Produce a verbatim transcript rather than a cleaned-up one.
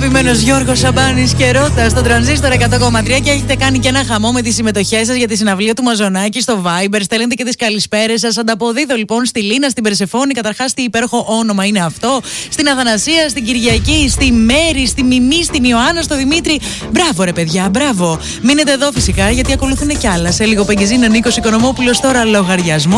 Αγαπημένος Γιώργος Σαμπάνης και Ρώτα στο Τρανζίστορ εκατό κόμμα τρία και έχετε κάνει και ένα χαμό με τις συμμετοχές σας για τη συναυλία του Μαζονάκη στο Viber. Στέλνετε και τις καλησπέρες σας. Ανταποδίδω λοιπόν στη Λίνα, στην Περσεφόνη. Καταρχάς, τι υπέροχο όνομα είναι αυτό. Στην Αθανασία, στην Κυριακή, στη Μέρη, στη Μιμή, στην Ιωάννα, στο Δημήτρη. Μπράβο, ρε παιδιά, μπράβο. Μείνετε εδώ φυσικά γιατί ακολουθούν κι άλλα. Σε λίγο Πεγκεζίνα Νίκος Οικονομόπουλος τώρα λογαριασμό.